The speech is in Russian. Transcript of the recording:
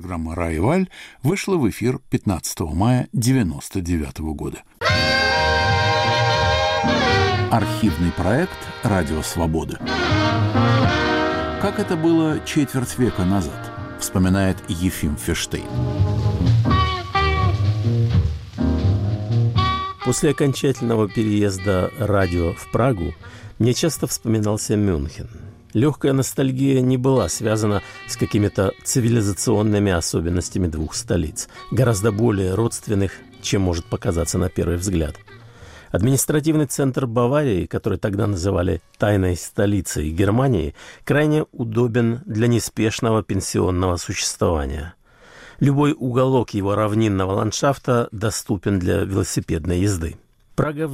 программа «Рай и Валь» вышла в эфир 15 мая 1999 года. Архивный проект «Радио Свобода». Как это было четверть века назад, вспоминает Ефим Ферштейн. После окончательного переезда радио в Прагу мне часто вспоминался Мюнхен. Легкая ностальгия не была связана с какими-то цивилизационными особенностями двух столиц, гораздо более родственных, чем может показаться на первый взгляд. Административный центр Баварии, который тогда называли «тайной столицей Германии», крайне удобен для неспешного пенсионного существования. Любой уголок его равнинного ландшафта доступен для велосипедной езды. Прага